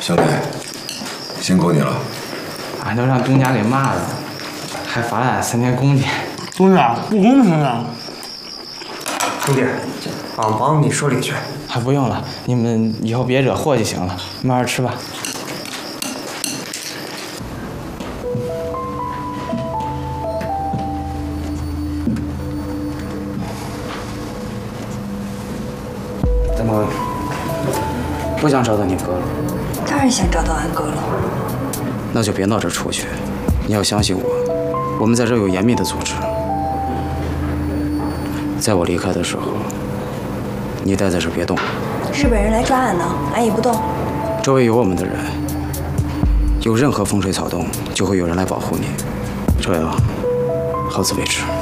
兄弟，辛苦你了。 俺都让东家给骂了，还罚了俺3天工钱。 东家不公平啊！ 兄弟，俺帮你说理去。 不用了，你们以后别惹祸就行了，慢慢吃吧。怎么不想找到你哥了？ 当然想找到俺哥了。 那就别闹着出去。你要相信我，我们在这有严密的组织。在我离开的时候，你待在这别动。 日本人来抓俺呢，俺也不动。 周围有我们的人，有任何风吹草动，就会有人来保护你。这样，好自为之。